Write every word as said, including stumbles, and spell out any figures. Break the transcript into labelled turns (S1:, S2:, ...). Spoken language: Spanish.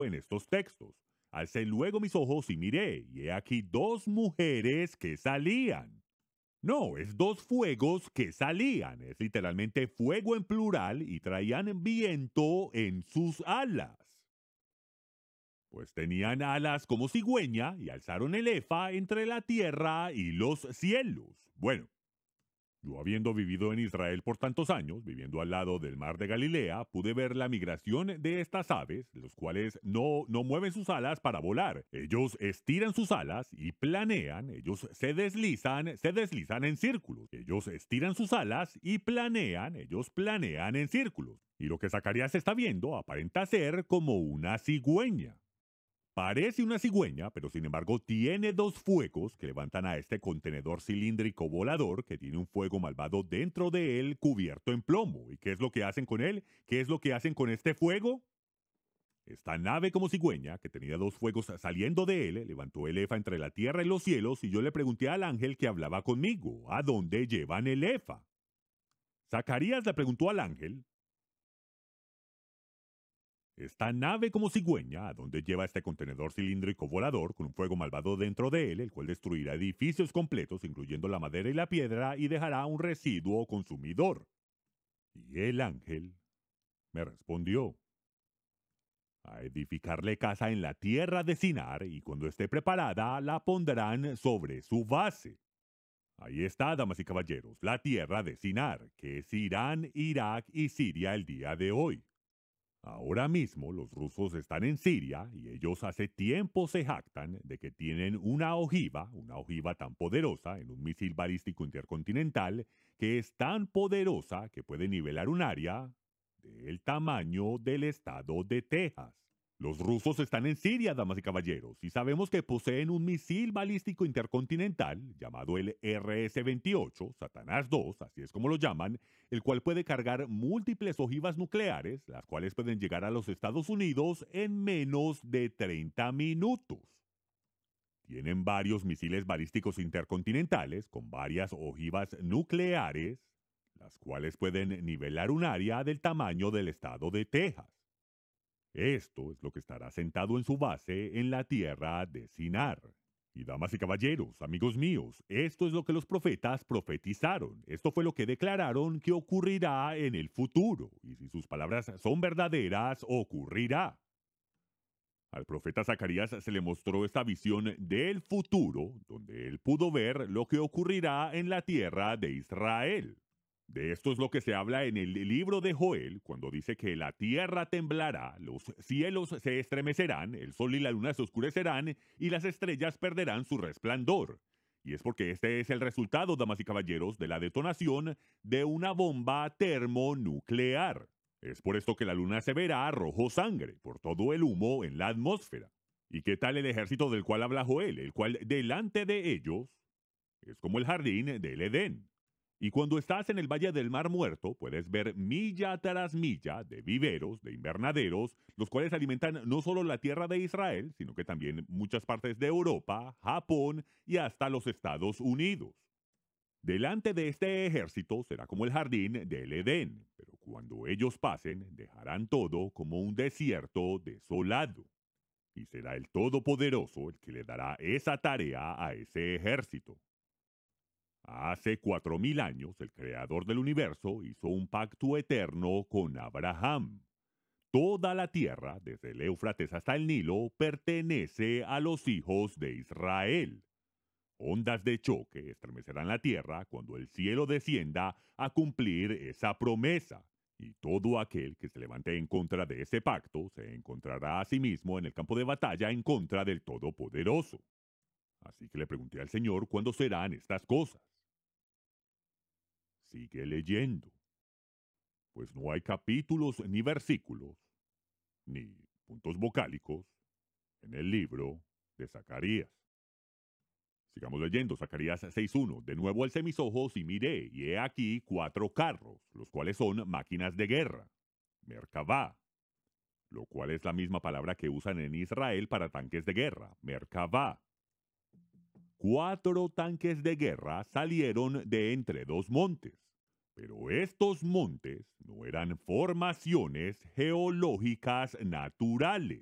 S1: en estos textos. Alcé luego mis ojos y miré, y he aquí dos mujeres que salían. No, es dos fuegos que salían, es literalmente fuego en plural y traían viento en sus alas. Pues tenían alas como cigüeña y alzaron el efa entre la tierra y los cielos. Bueno, yo habiendo vivido en Israel por tantos años, viviendo al lado del mar de Galilea, pude ver la migración de estas aves, los cuales no, no mueven sus alas para volar. Ellos estiran sus alas y planean, ellos se deslizan, se deslizan en círculos. Ellos estiran sus alas y planean, ellos planean en círculos. Y lo que Zacarías está viendo aparenta ser como una cigüeña. Parece una cigüeña, pero sin embargo tiene dos fuegos que levantan a este contenedor cilíndrico volador que tiene un fuego malvado dentro de él cubierto en plomo. ¿Y qué es lo que hacen con él? ¿Qué es lo que hacen con este fuego? Esta nave como cigüeña, que tenía dos fuegos saliendo de él, levantó el efa entre la tierra y los cielos y yo le pregunté al ángel que hablaba conmigo, ¿a dónde llevan el efa? Zacarías le preguntó al ángel, esta nave como cigüeña, a donde lleva este contenedor cilíndrico volador con un fuego malvado dentro de él, el cual destruirá edificios completos, incluyendo la madera y la piedra, y dejará un residuo consumidor. Y el ángel me respondió, a edificarle casa en la tierra de Sinar, y cuando esté preparada, la pondrán sobre su base. Ahí está, damas y caballeros, la tierra de Sinar, que es Irán, Irak y Siria el día de hoy. Ahora mismo los rusos están en Siria y ellos hace tiempo se jactan de que tienen una ojiva, una ojiva tan poderosa en un misil balístico intercontinental que es tan poderosa que puede nivelar un área del tamaño del estado de Texas. Los rusos están en Siria, damas y caballeros, y sabemos que poseen un misil balístico intercontinental llamado el R S veintiocho, Satanás dos, así es como lo llaman, el cual puede cargar múltiples ojivas nucleares, las cuales pueden llegar a los Estados Unidos en menos de treinta minutos. Tienen varios misiles balísticos intercontinentales con varias ojivas nucleares, las cuales pueden nivelar un área del tamaño del estado de Texas. Esto es lo que estará sentado en su base en la tierra de Sinar. Y damas y caballeros, amigos míos, esto es lo que los profetas profetizaron. Esto fue lo que declararon que ocurrirá en el futuro. Y si sus palabras son verdaderas, ocurrirá. Al profeta Zacarías se le mostró esta visión del futuro, donde él pudo ver lo que ocurrirá en la tierra de Israel. De esto es lo que se habla en el libro de Joel, cuando dice que la tierra temblará, los cielos se estremecerán, el sol y la luna se oscurecerán y las estrellas perderán su resplandor. Y es porque este es el resultado, damas y caballeros, de la detonación de una bomba termonuclear. Es por esto que la luna se verá rojo sangre, por todo el humo en la atmósfera. ¿Y qué tal el ejército del cual habla Joel, el cual delante de ellos es como el jardín del Edén? Y cuando estás en el Valle del Mar Muerto, puedes ver milla tras milla de viveros, de invernaderos, los cuales alimentan no solo la tierra de Israel, sino que también muchas partes de Europa, Japón y hasta los Estados Unidos. Delante de este ejército será como el jardín del Edén, pero cuando ellos pasen, dejarán todo como un desierto desolado. Y será el Todopoderoso el que le dará esa tarea a ese ejército. Hace cuatro mil años, el creador del universo hizo un pacto eterno con Abraham. Toda la tierra, desde el Éufrates hasta el Nilo, pertenece a los hijos de Israel. Ondas de choque estremecerán la tierra cuando el cielo descienda a cumplir esa promesa. Y todo aquel que se levante en contra de ese pacto se encontrará a sí mismo en el campo de batalla en contra del Todopoderoso. Así que le pregunté al Señor cuándo serán estas cosas. Sigue leyendo, pues no hay capítulos ni versículos, ni puntos vocálicos en el libro de Zacarías. Sigamos leyendo, Zacarías seis uno. De nuevo alcé mis ojos y miré, y he aquí cuatro carros, los cuales son máquinas de guerra, Merkabá, lo cual es la misma palabra que usan en Israel para tanques de guerra, Merkabá. Cuatro tanques de guerra salieron de entre dos montes. Pero estos montes no eran formaciones geológicas naturales.